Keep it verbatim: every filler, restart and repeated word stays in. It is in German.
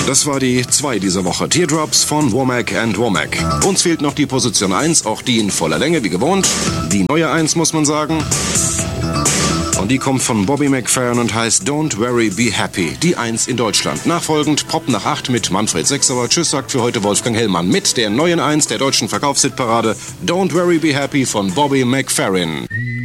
Das war die zwei dieser Woche. Teardrops von Womack and Womack. Uns fehlt noch die Position eins, auch die in voller Länge, wie gewohnt. Die neue eins, muss man sagen. Und die kommt von Bobby McFerrin und heißt Don't Worry, Be Happy. Die eins in Deutschland. Nachfolgend Pop nach acht mit Manfred Sechsauer. Tschüss, sagt für heute Wolfgang Hellmann mit der neuen eins der deutschen Verkaufshitparade Don't Worry, Be Happy von Bobby McFerrin.